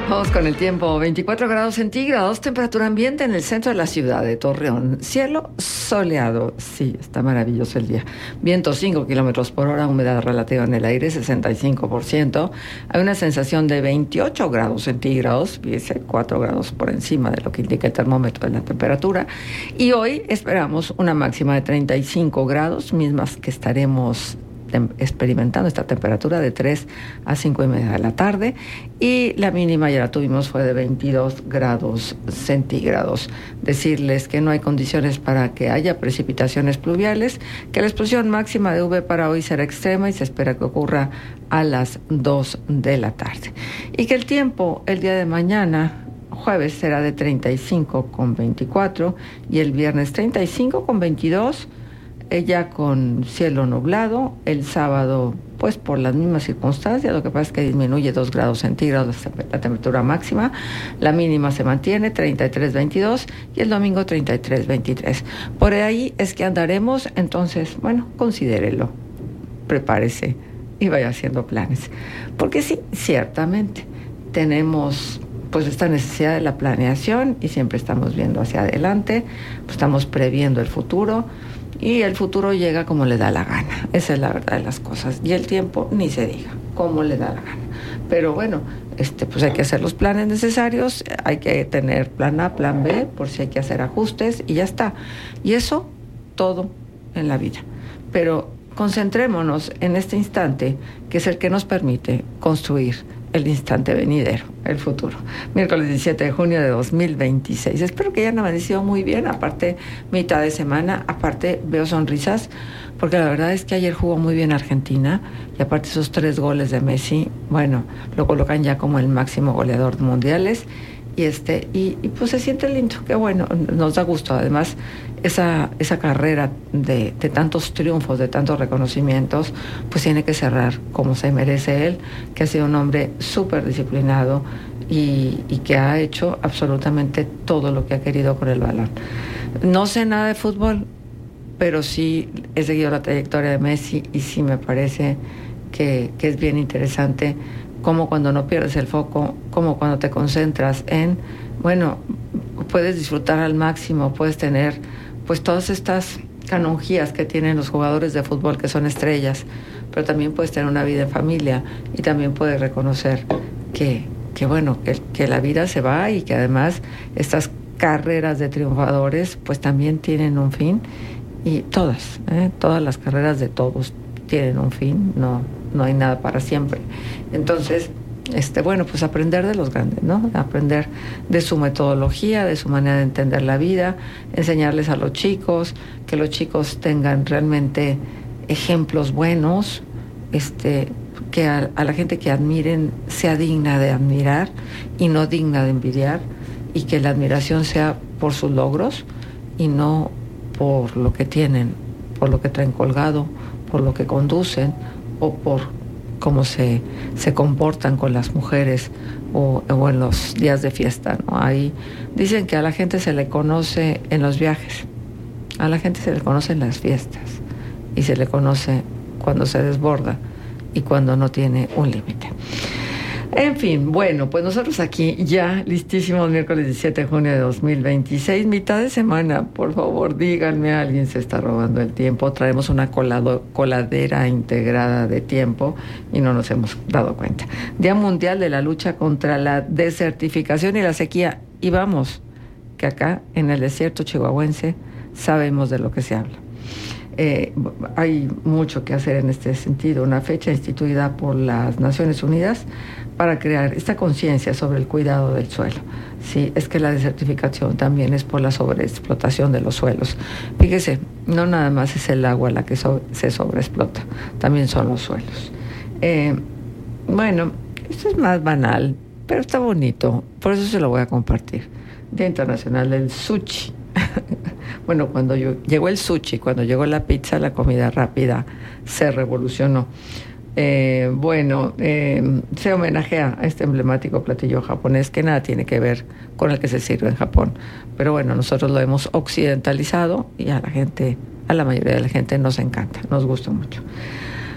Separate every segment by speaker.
Speaker 1: Vamos con el tiempo, 24 grados centígrados, temperatura ambiente en el centro de la ciudad de Torreón. Cielo soleado, sí, está maravilloso el día. Viento 5 kilómetros por hora, humedad relativa en el aire 65%. Hay una sensación de 28 grados centígrados, fíjese, 4 grados por encima de lo que indica el termómetro de la temperatura. Y hoy esperamos una máxima de 35 grados, mismas que estaremos experimentando esta temperatura de 3 a 5 y media de la tarde, y la mínima ya la tuvimos, fue de 22 grados centígrados. Decirles que no hay condiciones para que haya precipitaciones pluviales, que la explosión máxima de UV para hoy será extrema y se espera que ocurra a las 2 de la tarde, y que el tiempo el día de mañana jueves será de 35,24 y el viernes 35,22, ya con cielo nublado. El sábado, pues por las mismas circunstancias, lo que pasa es que disminuye 2 grados centígrados la temperatura máxima, la mínima se mantiene 33,22 y el domingo 33,23. Por ahí es que andaremos, entonces, bueno, considérelo, prepárese y vaya haciendo planes, porque sí, ciertamente tenemos pues esta necesidad de la planeación y siempre estamos viendo hacia adelante, pues estamos previendo el futuro. Y el futuro llega como le da la gana, esa es la verdad de las cosas. Y el tiempo, ni se diga, como le da la gana. Pero bueno, pues hay que hacer los planes necesarios, hay que tener plan A, plan B, por si hay que hacer ajustes y ya está. Y eso, todo en la vida. Pero concentrémonos en este instante, que es el que nos permite construir el instante venidero, el futuro. Miércoles 17 de junio de 2026. Espero que hayan amanecido muy bien, aparte mitad de semana, aparte veo sonrisas, porque la verdad es que ayer jugó muy bien Argentina, y aparte esos 3 goles de Messi, bueno, lo colocan ya como el máximo goleador de mundiales, y pues se siente lindo, qué bueno, nos da gusto. Además, esa carrera de tantos triunfos, de tantos reconocimientos, pues tiene que cerrar como se merece él, que ha sido un hombre súper disciplinado y que ha hecho absolutamente todo lo que ha querido con el balón. No sé nada de fútbol, pero sí he seguido la trayectoria de Messi y sí me parece que es bien interesante como cuando no pierdes el foco, como cuando te concentras en, bueno, puedes disfrutar al máximo, puedes tener pues todas estas canonjías que tienen los jugadores de fútbol que son estrellas, pero también puedes tener una vida en familia y también puedes reconocer que la vida se va y que además estas carreras de triunfadores pues también tienen un fin, y todas las carreras de todos tienen un fin, no hay nada para siempre. Entonces, pues aprender de los grandes, ¿no? Aprender de su metodología, de su manera de entender la vida, enseñarles a los chicos, que los chicos tengan realmente ejemplos buenos, que a la gente que admiren sea digna de admirar y no digna de envidiar, y que la admiración sea por sus logros y no por lo que tienen, por lo que traen colgado, por lo que conducen o por cómo se comportan con las mujeres o en los días de fiesta, ¿no? Ahí dicen que a la gente se le conoce en los viajes, a la gente se le conoce en las fiestas y se le conoce cuando se desborda y cuando no tiene un límite. En fin, bueno, pues nosotros aquí ya listísimos, miércoles 17 de junio de 2026, mitad de semana. Por favor, díganme, alguien se está robando el tiempo. Traemos una coladera integrada de tiempo y no nos hemos dado cuenta. Día Mundial de la Lucha contra la Desertificación y la Sequía. Y vamos, que acá en el desierto chihuahuense sabemos de lo que se habla. Hay mucho que hacer en este sentido. Una fecha instituida por las Naciones Unidas para crear esta conciencia sobre el cuidado del suelo. Sí, es que la desertificación también es por la sobreexplotación de los suelos. Fíjese, no nada más es el agua la que se sobreexplota, también son los suelos. Bueno, esto es más banal, pero está bonito, por eso se lo voy a compartir. Día Internacional del Sushi. Bueno, cuando llegó el sushi, cuando llegó la pizza, la comida rápida se revolucionó. Se homenajea a este emblemático platillo japonés que nada tiene que ver con el que se sirve en Japón. Pero bueno, nosotros lo hemos occidentalizado y a la mayoría de la gente nos encanta, nos gusta mucho.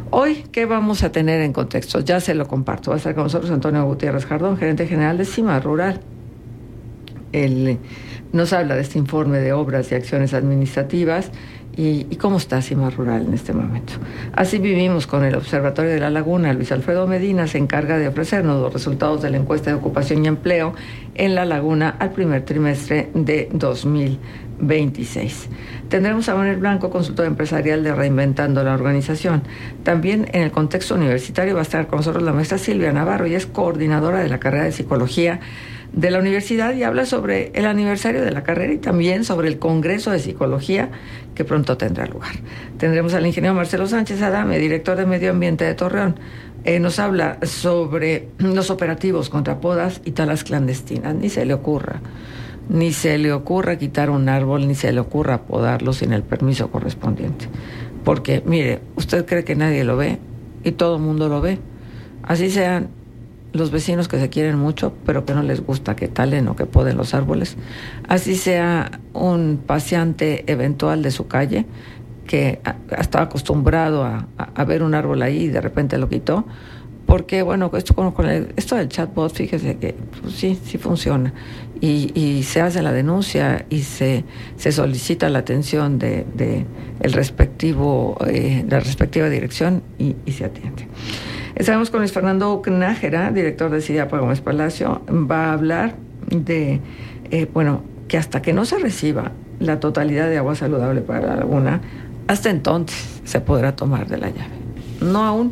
Speaker 1: Hoy, ¿qué vamos a tener en contexto? Ya se lo comparto. Va a estar con nosotros Antonio Gutiérrez Jardón, gerente general de CIMA Rural. Él nos habla de este informe de obras y acciones administrativas y cómo está CIMA Rural en este momento. Así vivimos con el Observatorio de la Laguna. Luis Alfredo Medina se encarga de ofrecernos los resultados de la encuesta de ocupación y empleo en la Laguna al primer trimestre de 2026. Tendremos a Manuel Blanco, consultor empresarial de Reinventando la Organización. También en el contexto universitario va a estar con nosotros la maestra Silvia Navarro, y es coordinadora de la carrera de Psicología de la universidad, y habla sobre el aniversario de la carrera y también sobre el Congreso de Psicología que pronto tendrá lugar. Tendremos al ingeniero Marcelo Sánchez Adame, director de Medio Ambiente de Torreón. Nos habla sobre los operativos contra podas y talas clandestinas. Ni se le ocurra quitar un árbol, ni se le ocurra podarlo sin el permiso correspondiente. Porque, mire, usted cree que nadie lo ve y todo el mundo lo ve. Así sean los vecinos que se quieren mucho, pero que no les gusta que talen o que poden los árboles. Así sea un paseante eventual de su calle que estaba acostumbrado a ver un árbol ahí y de repente lo quitó. Porque, bueno, esto del chatbot, fíjese que pues, sí funciona. Y se hace la denuncia y se solicita la atención de la respectiva dirección y se atiende. Estamos con Luis Fernando Nájera, director de CIDIAPA Gómez Palacio. Va a hablar de, que hasta que no se reciba la totalidad de agua saludable para la laguna, hasta entonces se podrá tomar de la llave. No aún.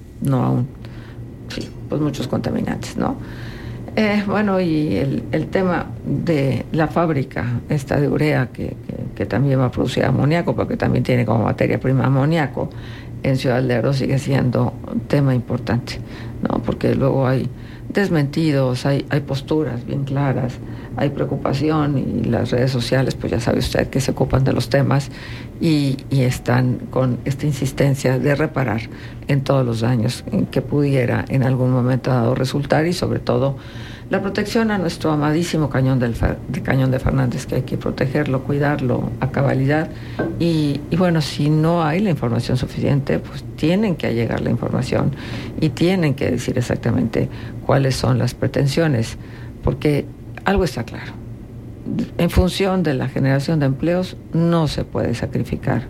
Speaker 1: Sí, pues muchos contaminantes, ¿no? Y el tema de la fábrica esta de urea que también va a producir amoníaco, porque también tiene como materia prima amoníaco, en Ciudad Lerdo sigue siendo un tema importante, ¿no? Porque luego hay desmentidos, hay posturas bien claras, hay preocupación, y las redes sociales, pues ya sabe usted que se ocupan de los temas y están con esta insistencia de reparar en todos los daños que pudiera en algún momento dado resultar, y sobre todo la protección a nuestro amadísimo Cañón de Fernández, que hay que protegerlo, cuidarlo a cabalidad. Y bueno, si no hay la información suficiente, pues tienen que llegar la información y tienen que decir exactamente cuáles son las pretensiones, porque algo está claro. En función de la generación de empleos no se puede sacrificar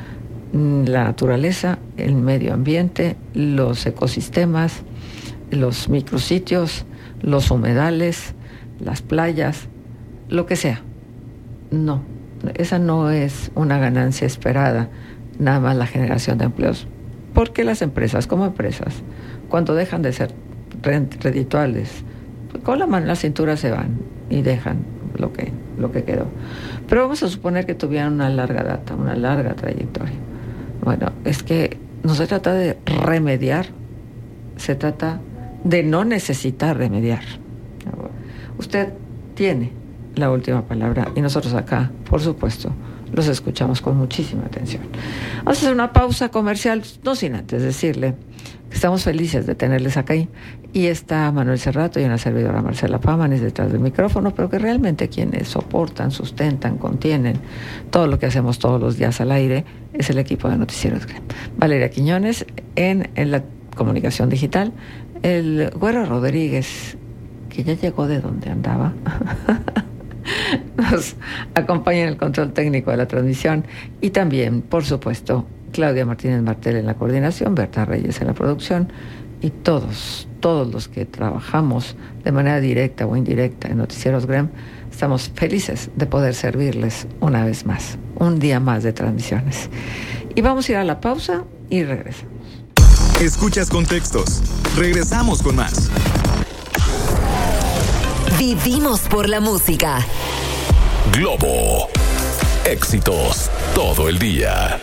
Speaker 1: la naturaleza, el medio ambiente, los ecosistemas, los micrositios, los humedales, las playas, lo que sea. No, esa no es una ganancia esperada, nada más la generación de empleos. Porque las empresas, como empresas, cuando dejan de ser redituables, con la mano en la cintura se van y dejan lo que quedó. Pero vamos a suponer que tuvieran una larga data, una larga trayectoria. Bueno, es que no se trata de remediar, se trata de no necesitar remediar. Usted tiene la última palabra y nosotros acá, por supuesto, los escuchamos con muchísima atención. Vamos a hacer una pausa comercial, no sin antes decirle que estamos felices de tenerles acá, y está Manuel Cerrato y una servidora Marcela Pámanes detrás del micrófono, pero que realmente quienes soportan, sustentan, contienen todo lo que hacemos todos los días al aire es el equipo de Noticieros GREM. Valeria Quiñones en la comunicación digital, el Güero Rodríguez, que ya llegó de donde andaba, nos acompaña en el control técnico de la transmisión, y también, por supuesto, Claudia Martínez Martel en la coordinación, Berta Reyes en la producción, y todos los que trabajamos de manera directa o indirecta en Noticieros GREM, estamos felices de poder servirles una vez más, un día más de transmisiones. Y vamos a ir a la pausa y regresamos.
Speaker 2: Escuchas Contextos. Regresamos con más.
Speaker 3: Vivimos por la música.
Speaker 4: Globo. Éxitos todo el día.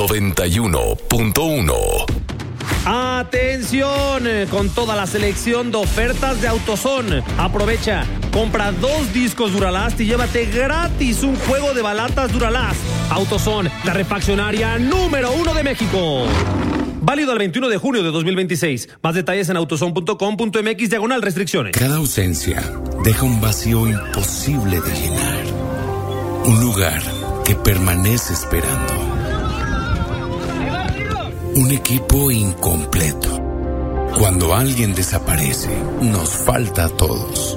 Speaker 4: 91.1.
Speaker 5: ¡Atención! Con toda la selección de ofertas de AutoZone. Aprovecha, compra 2 discos Duralast y llévate gratis un juego de balatas Duralast. AutoZone, la refaccionaria número 1 de México. Válido al 21 de junio de 2026. Más detalles en autozone.com.mx/restricciones.
Speaker 4: Cada ausencia deja un vacío imposible de llenar. Un lugar que permanece esperando. un equipo incompleto. Cuando alguien desaparece, nos falta a todos.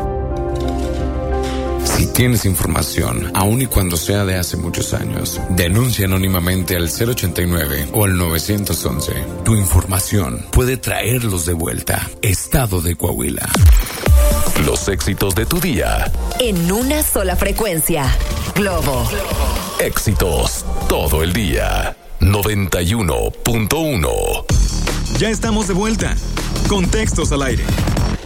Speaker 4: Si tienes información, aun y cuando sea de hace muchos años, denuncia anónimamente al 089 o al 911. Tu información puede traerlos de vuelta. Estado de Coahuila.
Speaker 6: Los éxitos de tu día.
Speaker 3: En una sola frecuencia. Globo.
Speaker 6: Éxitos todo el día. 91.1.
Speaker 2: Ya estamos de vuelta. Contextos al aire.